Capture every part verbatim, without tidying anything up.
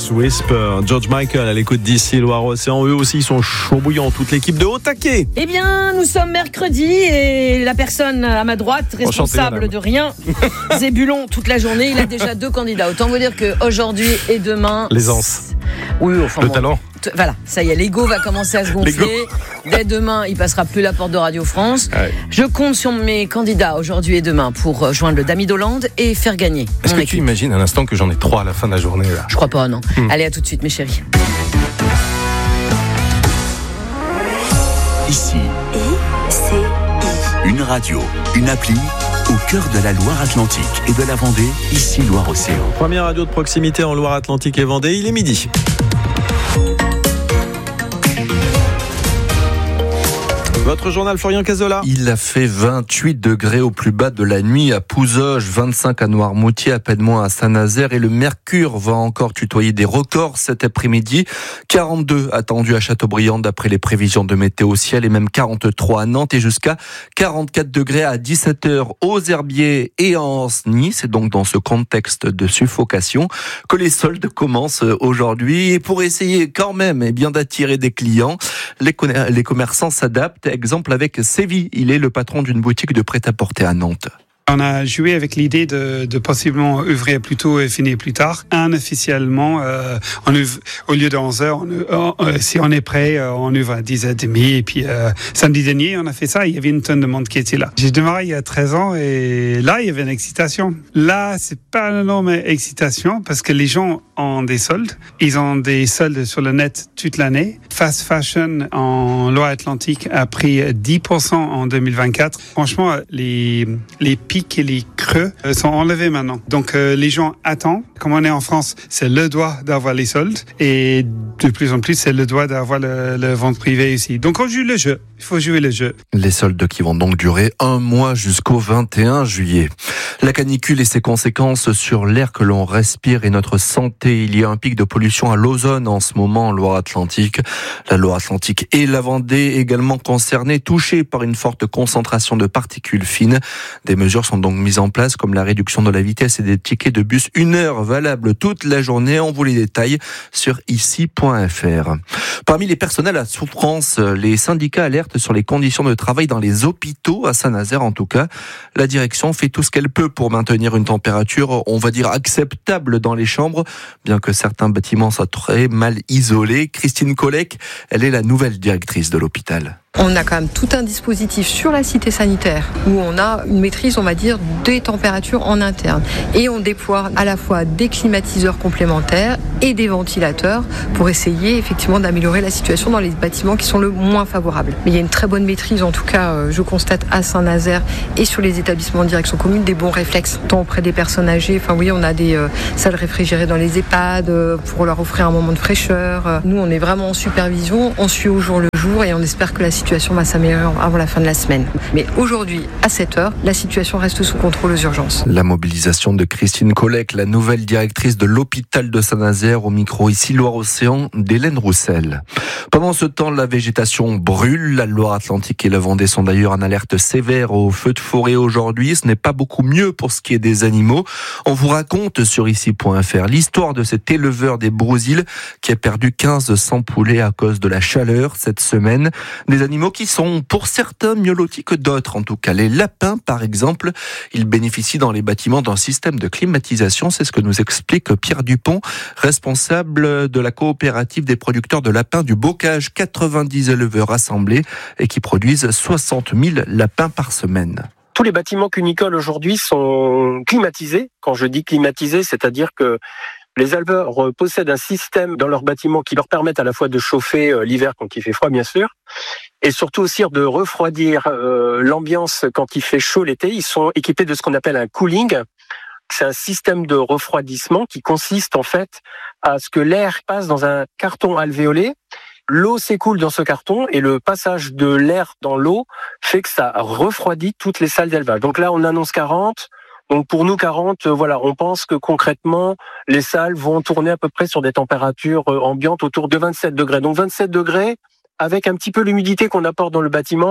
Careless Whisper. George Michael à l'écoute d'ici Loire-Océan. Eux aussi sont chauds bouillants. Toute l'équipe de Haut Taquet. Eh bien, nous sommes mercredi et la personne à ma droite, responsable Enchanté, de rien, Zébulon, toute la journée, il a déjà deux candidats. Autant vous dire qu'aujourd'hui et demain... L'aisance. Oui, enfin Le bon, talent. t- Voilà, ça y est, l'ego va commencer à se gonfler. Dès demain, il passera plus la porte de Radio France. Ouais. Je compte sur mes candidats aujourd'hui et demain pour euh, joindre le Dami d'Hollande et faire gagner Est-ce mon que équipe. tu imagines un instant que j'en ai trois à la fin de la journée là? Je crois pas, non. Hmm. Allez, à tout de suite, mes chéris. Ici, I C I. une radio, une appli au cœur de la Loire-Atlantique et de la Vendée, ici Loire-Océan. Première radio de proximité en Loire-Atlantique et Vendée. Il est midi. Votre journal, Florian Cazola. Il a fait vingt-huit degrés au plus bas de la nuit à Pouzoges, vingt-cinq à Noirmoutier, à peine moins à Saint-Nazaire, et le mercure va encore tutoyer des records cet après-midi. quarante-deux attendus à Châteaubriand d'après les prévisions de Météo Ciel, et même quarante-trois à Nantes, et jusqu'à quarante-quatre degrés à dix-sept heures aux Herbiers et en Ancenis. C'est donc dans ce contexte de suffocation que les soldes commencent aujourd'hui. Et pour essayer quand même eh bien d'attirer des clients, les, con- les commerçants s'adaptent. Exemple avec Sévi, il est le patron d'une boutique de prêt-à-porter à Nantes. On a joué avec l'idée de, de possiblement ouvrir plus tôt et finir plus tard. Un, officiellement, euh, on ouvre, au lieu de onze heures, on, euh, si on est prêt, euh, on ouvre à dix heures trente. Et puis, euh, samedi dernier, on a fait ça. Il y avait une tonne de monde qui était là. J'ai démarré il y a treize ans et là, il y avait une excitation. Là, c'est pas une énorme excitation parce que les gens ont des soldes. Ils ont des soldes sur le net toute l'année. Fast fashion en Loire-Atlantique a pris dix pour cent en deux mille vingt-quatre. Franchement, les, les pics et les creux sont enlevés maintenant. Donc euh, les gens attendent. Comme on est en France, c'est le droit d'avoir les soldes et de plus en plus, c'est le droit d'avoir le, le vente privée ici. Donc on joue le jeu. Il faut jouer le jeu. Les soldes qui vont donc durer un mois jusqu'au vingt et un juillet. La canicule et ses conséquences sur l'air que l'on respire et notre santé. Il y a un pic de pollution à l'ozone en ce moment en Loire-Atlantique. La Loire-Atlantique et la Vendée également concernées, touchées par une forte concentration de particules fines. Des mesures sont donc mises en place comme la réduction de la vitesse et des tickets de bus une heure valables toute la journée. On vous les détaille sur ici point f r. Parmi les personnels à souffrance, les syndicats alertent sur les conditions de travail dans les hôpitaux, à Saint-Nazaire en tout cas. La direction fait tout ce qu'elle peut pour maintenir une température, on va dire, acceptable dans les chambres, bien que certains bâtiments soient très mal isolés. Christine Collec, elle est la nouvelle directrice de l'hôpital. On a quand même tout un dispositif sur la cité sanitaire où on a une maîtrise, on va dire, des températures en interne. Et on déploie à la fois des climatiseurs complémentaires et des ventilateurs pour essayer effectivement d'améliorer la situation dans les bâtiments qui sont le moins favorables. Mais il y a une très bonne maîtrise, en tout cas, je constate à Saint-Nazaire et sur les établissements de direction commune, des bons réflexes, tant auprès des personnes âgées. Enfin oui, on a des euh, salles réfrigérées dans les EHPAD euh, pour leur offrir un moment de fraîcheur. Nous, on est vraiment en supervision, on suit au jour le jour et on espère que la situation La situation va s'améliorer avant la fin de la semaine. Mais aujourd'hui, à sept heures, la situation reste sous contrôle aux urgences. La mobilisation de Christine Collec, la nouvelle directrice de l'hôpital de Saint-Nazaire, au micro ici Loire-Océan d'Hélène Roussel. Pendant ce temps, la végétation brûle. La Loire-Atlantique et la Vendée sont d'ailleurs en alerte sévère au feu de forêt aujourd'hui. Ce n'est pas beaucoup mieux pour ce qui est des animaux. On vous raconte sur ici point f r l'histoire de cet éleveur des Brousilles qui a perdu quinze cents poulets à cause de la chaleur cette semaine. Des animaux qui sont pour certains mieux lotis que d'autres. En tout cas, les lapins, par exemple, ils bénéficient dans les bâtiments d'un système de climatisation. C'est ce que nous explique Pierre Dupont, responsable de la coopérative des producteurs de lapins du Bocage. quatre-vingt-dix éleveurs rassemblés et qui produisent soixante mille lapins par semaine. Tous les bâtiments cunicoles aujourd'hui sont climatisés. Quand je dis climatisés, c'est-à-dire que les éleveurs possèdent un système dans leurs bâtiments qui leur permettent à la fois de chauffer l'hiver quand il fait froid, bien sûr, et surtout aussi de refroidir euh, l'ambiance quand il fait chaud l'été. Ils sont équipés de ce qu'on appelle un cooling. C'est un système de refroidissement qui consiste en fait à ce que l'air passe dans un carton alvéolé. L'eau s'écoule dans ce carton et le passage de l'air dans l'eau fait que ça refroidit toutes les salles d'élevage. Donc là, on annonce quarante. Donc pour nous, quarante, voilà, on pense que concrètement, les salles vont tourner à peu près sur des températures ambiantes autour de vingt-sept degrés. Donc vingt-sept degrés, avec un petit peu l'humidité qu'on apporte dans le bâtiment,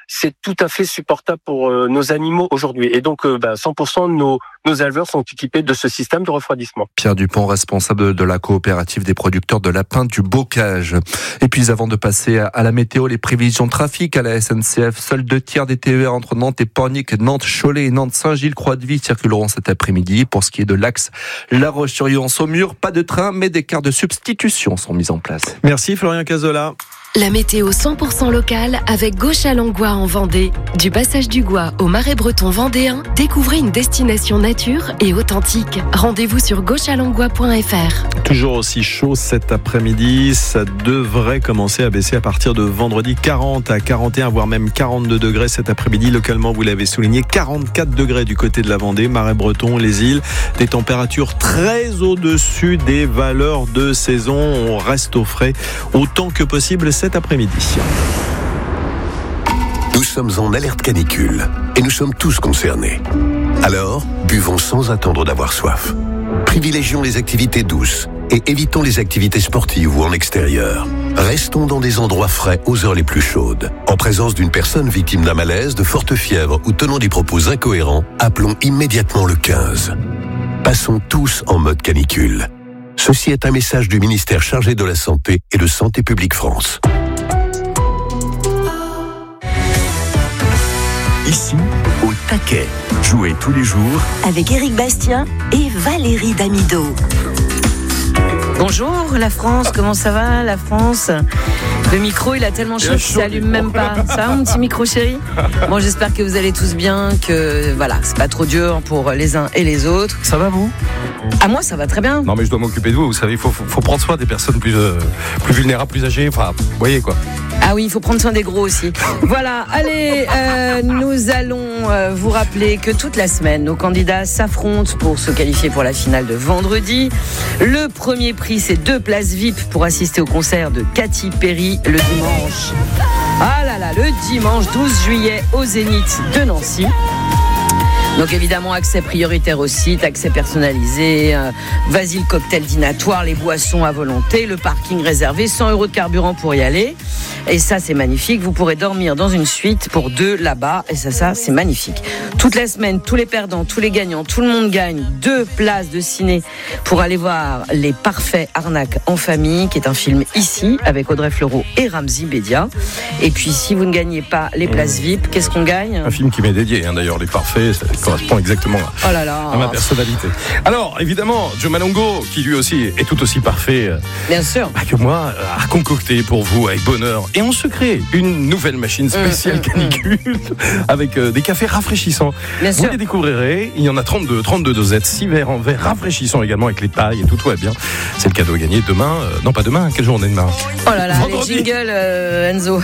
c'est tout à fait supportable pour euh, nos animaux aujourd'hui. Et donc, euh, bah, cent pour cent de nos, nos éleveurs sont équipés de ce système de refroidissement. Pierre Dupont, responsable de la coopérative des producteurs de lapins du Bocage. Et puis avant de passer à la météo, les prévisions de trafic à la S N C F. Seuls deux tiers des T E R entre Nantes et Pornic, Nantes, Cholet et Nantes-Saint-Gilles-Croix-de-Vie circuleront cet après-midi. Pour ce qui est de l'axe La Roche-sur-Yon-Saumur, pas de train, mais des cars de substitution sont mis en place. Merci Florian Cazola. La météo cent pour cent locale avec Gauche-à-Langlois en Vendée. Du passage du Gois au Marais breton vendéen, découvrez une destination nature et authentique. Rendez-vous sur gauche à langlois point f r. Toujours aussi chaud cet après-midi, ça devrait commencer à baisser à partir de vendredi. Quarante à quarante et un, voire même quarante-deux degrés cet après-midi. Localement, vous l'avez souligné, quarante-quatre degrés du côté de la Vendée, Marais breton, les îles. Des températures très au-dessus des valeurs de saison. On reste au frais autant que possible cet après-midi. Nous sommes en alerte canicule et nous sommes tous concernés. Alors, buvons sans attendre d'avoir soif. Privilégions les activités douces et évitons les activités sportives ou en extérieur. Restons dans des endroits frais aux heures les plus chaudes. En présence d'une personne victime d'un malaise, de forte fièvre ou tenant des propos incohérents, appelons immédiatement le quinze. Passons tous en mode canicule. Ceci est un message du ministère chargé de la Santé et de Santé publique France. Ici, au taquet. Jouez tous les jours avec Éric Bastien et Valérie Damido. Bonjour la France, comment ça va la France? Le micro il a tellement chaud qu'il s'allume même pas. Ça va mon petit micro chéri? Bon, j'espère que vous allez tous bien, que voilà, c'est pas trop dur pour les uns et les autres. Ça va vous? Ah moi ça va très bien. Non mais je dois m'occuper de vous, vous savez, il faut, faut, faut prendre soin des personnes plus, euh, plus vulnérables, plus âgées, enfin, vous voyez quoi. Ah oui, il faut prendre soin des gros aussi. Voilà, allez, euh, nous allons euh, vous rappeler que toute la semaine, nos candidats s'affrontent pour se qualifier pour la finale de vendredi. Le premier prix, c'est deux places V I P pour assister au concert de Katy Perry le dimanche. Ah là là, le dimanche douze juillet au Zénith de Nancy. Donc évidemment, accès prioritaire au site, accès personnalisé, euh, vas-y le cocktail dînatoire, les boissons à volonté, le parking réservé, cent euros de carburant pour y aller. Et ça, c'est magnifique. Vous pourrez dormir dans une suite pour deux là-bas. Et ça, ça, c'est magnifique. Toute la semaine, tous les perdants, tous les gagnants, tout le monde gagne deux places de ciné pour aller voir Les Parfaits Arnaques en famille, qui est un film ici, avec Audrey Fleurot et Ramzy Bedia. Et puis, si vous ne gagnez pas les places V I P, qu'est-ce qu'on gagne? Un film qui m'est dédié, hein, d'ailleurs, Les Parfaits, ça correspond exactement à, oh là là. à ma personnalité. Alors, évidemment, Joe Malongo, qui lui aussi est tout aussi parfait Bien sûr. Bah, que moi, a concocté pour vous avec bonheur et en secret une nouvelle machine spéciale mmh, canicule mmh. avec euh, des cafés rafraîchissants. Bien vous sûr. les découvrirez. Il y en a trente-deux, trente-deux dosettes, six verres en verre rafraîchissants également avec les pailles et tout, tout va bien. C'est le cadeau à gagner demain. Euh, non, pas demain, quelle journée demain? Oh là là, Vendredi. Les jingles, euh, Enzo.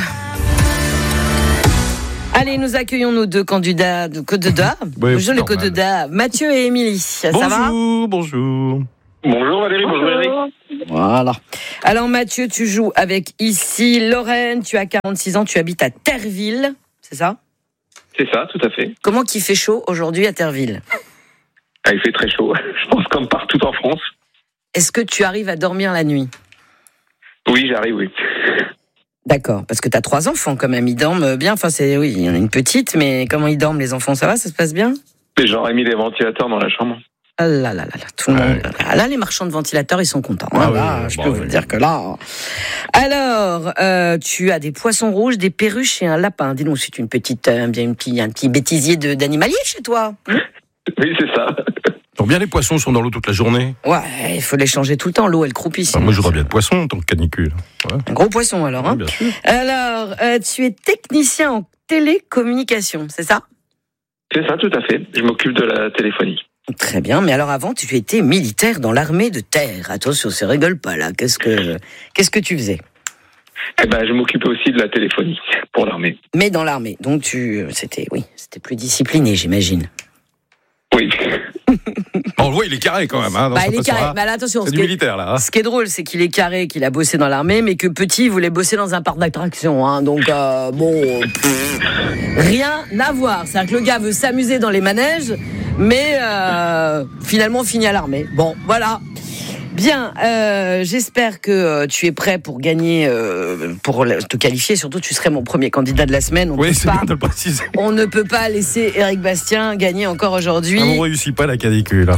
Allez, nous accueillons nos deux candidats de Côte d'Or. Oui, bonjour les Côte d'Or, Mathieu et Émilie. Ça bonjour, va? Bonjour, Bonjour Valérie, bonjour Eric. Voilà. Alors Mathieu, tu joues avec ici Lorraine, tu as quarante-six ans, tu habites à Terreville, c'est ça? C'est ça, tout à fait. Comment qu'il fait chaud aujourd'hui à Terreville? Ah, il fait très chaud, je pense comme partout en France. Est-ce que tu arrives à dormir la nuit? Oui, j'arrive, oui. D'accord, parce que tu as trois enfants quand même, ils dorment bien, enfin c'est, oui, il y en a une petite, mais comment ils dorment les enfants, ça va, ça se passe bien? Mais j'aurais mis des ventilateurs dans la chambre. Ah là là là là, tout le monde. Ouais. Là, les marchands de ventilateurs, ils sont contents. Hein, ah là, oui, je bon, peux oui. vous le dire que là. Alors, euh, tu as des poissons rouges, des perruches et un lapin. Dis-nous, c'est une petite, euh, bien, un petit, un petit bêtisier de, d'animalier chez toi. Oui, c'est ça. Donc bien les poissons sont dans l'eau toute la journée. Ouais, il faut les changer tout le temps. L'eau, elle croupit. Enfin, moi, je voudrais bien de poissons en tant que canicule. Ouais. Un gros poisson alors. Hein. Oui, bien sûr. Alors, euh, tu es technicien en télécommunication, c'est ça? C'est ça, tout à fait. Je m'occupe de la téléphonie. Très bien, mais alors avant, tu étais militaire dans l'armée de terre. Attention, ça rigole pas là. Qu'est-ce que, qu'est-ce que tu faisais? Eh ben, je m'occupais aussi de la téléphonie pour l'armée. Mais dans l'armée, donc tu, c'était, oui, c'était plus discipliné, j'imagine. Oui. On le voit, il est carré quand même. Hein, dans bah, sa il est façon, carré. hein. Mais là, attention, c'est ce du qui militaire là. Hein. Est, ce qui est drôle, c'est qu'il est carré, qu'il a bossé dans l'armée, mais que petit, il voulait bosser dans un parc d'attractions. Hein, donc euh, bon, pff, rien à voir. C'est-à-dire que le gars veut s'amuser dans les manèges, mais euh, finalement finit à l'armée. Bon, voilà. Bien, euh, j'espère que euh, tu es prêt pour gagner, euh, pour te qualifier. Surtout, tu serais mon premier candidat de la semaine. On oui, peut c'est pas, bien de le préciser. On ne peut pas laisser Éric Bastien gagner encore aujourd'hui. On ne réussit pas la canicule.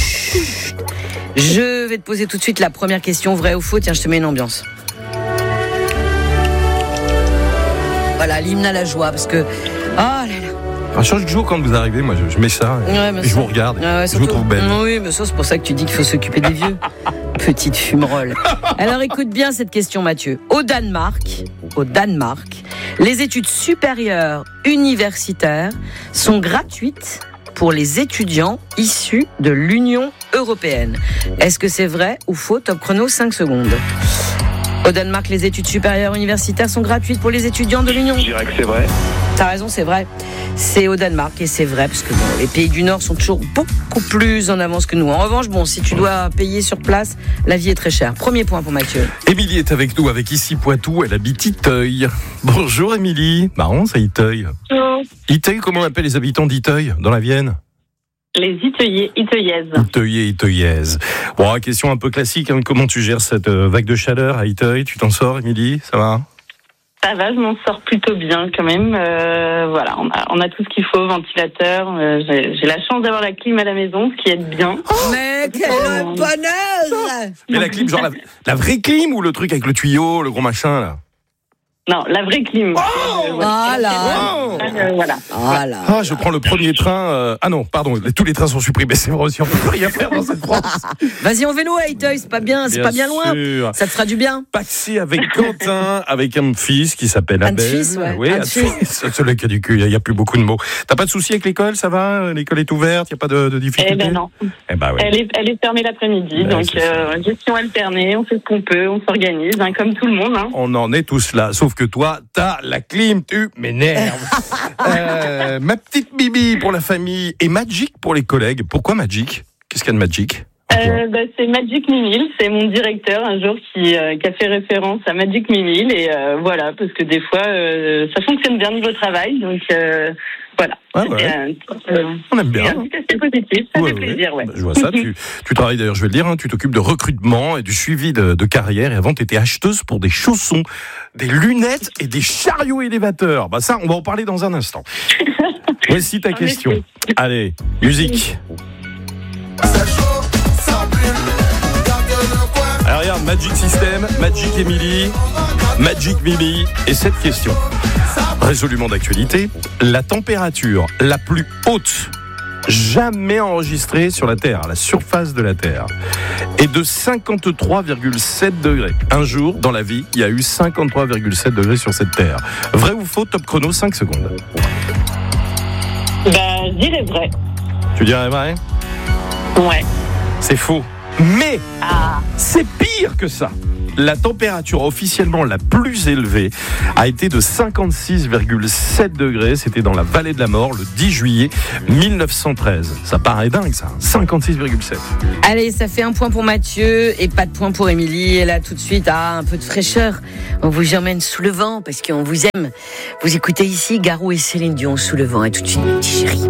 Je vais te poser tout de suite la première question, vrai ou faux. Tiens, je te mets une ambiance. Voilà, l'hymne à la joie, parce que... Oh là là. À chaque jour, quand vous arrivez, moi, je, je mets ça et, ouais, et ça... je vous regarde. Ouais, ouais, je vous trouve belle. Oui, mais ça, c'est pour ça que tu dis qu'il faut s'occuper des vieux. Petite fumerolle. Alors, écoute bien cette question, Mathieu. Au Danemark, au Danemark, les études supérieures universitaires sont gratuites pour les étudiants issus de l'Union européenne. Est-ce que c'est vrai ou faux? Top chrono, cinq secondes. Au Danemark, les études supérieures universitaires sont gratuites pour les étudiants de l'Union. Je dirais que c'est vrai. T'as raison, c'est vrai. C'est au Danemark et c'est vrai parce que bon, les pays du Nord sont toujours beaucoup plus en avance que nous. En revanche, bon, si tu dois payer sur place, la vie est très chère. Premier point pour Mathieu. Émilie est avec nous, avec ici Poitou. Elle habite Iteuil. Bonjour Émilie. Marrant, c'est Iteuil. Bonjour. Iteuil, comment on appelle les habitants d'Iteuil dans la Vienne? Les Iteuillais, Iteuillaises. Iteuillais, Iteuillaises. Bon, question un peu classique. Hein. Comment tu gères cette vague de chaleur à Iteuil? Tu t'en sors, Émilie? Ça va? Ça va, je m'en sors plutôt bien quand même. Euh, voilà, on a, on a tout ce qu'il faut, ventilateur. Euh, j'ai, j'ai la chance d'avoir la clim à la maison, ce qui aide bien. Oh, mais quel euh... bonheur! Mais la clim, genre la, la vraie clim ou le truc avec le tuyau, le gros machin là? Non, la vraie clim. Oh euh, voilà. Oh euh, voilà. Voilà. Ah, je prends le premier train. Euh... Ah non, pardon, tous les trains sont supprimés. C'est vrai aussi, on peut plus rien faire dans cette France. Vas-y en vélo à Iteuil, c'est pas bien, c'est bien pas bien loin. Sûr. Ça te fera du bien. Passé avec Quentin, avec un fils qui s'appelle Abel. Un fils, ouais. Oui, un fils. Celui qui a du cul, il n'y a plus beaucoup de mots. T'as pas de soucis avec l'école, ça va? L'école est ouverte, il n'y a pas de, de difficultés? Eh ben non. Eh ben oui. Elle est, elle est fermée l'après-midi, ben, donc euh, gestion alternée, on fait ce qu'on peut, on s'organise, hein, comme tout le monde. Hein. On en est tous là, sauf que toi, t'as la clim, tu m'énerves. euh, ma petite Bibi pour la famille et Magic pour les collègues. Pourquoi Magic? Qu'est-ce qu'il y a de Magic? Euh, bah, c'est Magic Mimile, c'est mon directeur un jour qui, euh, qui a fait référence à Magic Mimile et euh, voilà, parce que des fois euh, ça fonctionne bien niveau travail, donc euh, voilà. Ah ouais. euh, On aime bien. C'est positif, ça ouais, fait ouais. plaisir, ouais. Bah, je vois ça. tu, tu travailles d'ailleurs, je vais le dire, hein, tu t'occupes de recrutement et du suivi de, de carrière. Et avant, tu étais acheteuse pour des chaussons, des lunettes et des chariots élévateurs. Bah ça, on va en parler dans un instant. Voici ta question. Allez, musique. Alors regarde, Magic System, Magic Emily, Magic Mimi et cette question. Résolument d'actualité, la température la plus haute jamais enregistrée sur la Terre, à la surface de la Terre, est de cinquante-trois virgule sept degrés. Un jour, dans la vie, il y a eu cinquante-trois virgule sept degrés sur cette Terre. Vrai ou faux? Top chrono, cinq secondes. Bah, je dirais vrai. Tu dirais vrai? Ouais. C'est faux. Mais ah. c'est pire que ça. La température officiellement la plus élevée a été de cinquante-six virgule sept degrés. C'était dans la vallée de la mort le dix juillet mille neuf cent treize. Ça paraît dingue ça, cinquante-six virgule sept. Allez, ça fait un point pour Mathieu et pas de point pour Émilie. Et là tout de suite, ah, un peu de fraîcheur. On vous emmène sous le vent parce qu'on vous aime. Vous écoutez ici Garou et Céline Dion sous le vent. Et tout de suite, petit chéri.